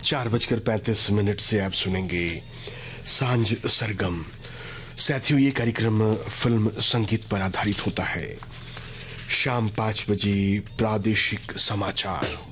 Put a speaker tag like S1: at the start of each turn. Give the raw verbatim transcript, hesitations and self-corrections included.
S1: चार बजकर पैंतीस मिनट से आप सुनेंगे सांझ सरगम। साथियों, ये कार्यक्रम फिल्म संगीत पर आधारित होता है। शाम पाँच बजे प्रादेशिक समाचार।